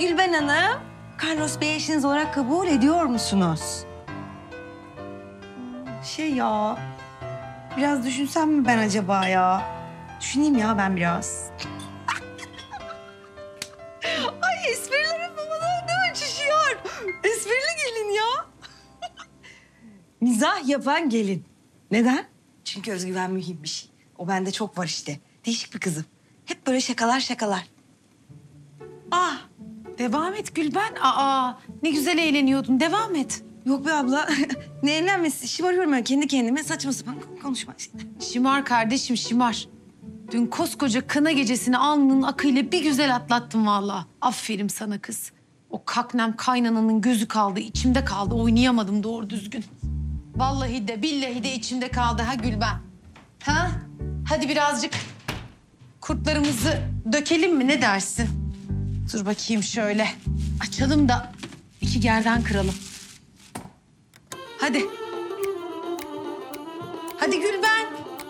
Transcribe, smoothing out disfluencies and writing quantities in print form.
Gülben Hanım. Carlos Bey'i eşiniz olarak kabul ediyor musunuz? Ya, biraz düşünsem mi ben acaba ya? Düşüneyim ya ben biraz. Ay esprilerim babadan ne uçuşuyor. Esprili gelin ya. Mizah yapan gelin. Neden? Çünkü özgüven mühim bir şey. O bende çok var işte. Değişik bir kızım. Hep böyle şakalar. Ah, devam et Gülben. Aa, ne güzel eğleniyordun. Devam et. Yok be abla. Ne evlenmesi? Şımarıyorum ben kendi kendime. Saçma sapan konuşma. Şımar kardeşim, şımar. Dün koskoca kına gecesini alnının akıyla bir güzel atlattın vallahi. Aferin sana kız. O kaknem kaynananın gözü kaldı, içimde kaldı. Oynayamadım doğru düzgün. Vallahi de billahi de içimde kaldı ha Gülben. Ha? Hadi birazcık kurtlarımızı dökelim mi ne dersin? Dur bakayım şöyle. Açalım da iki gerdan kıralım. Hadi. Hadi Gülben.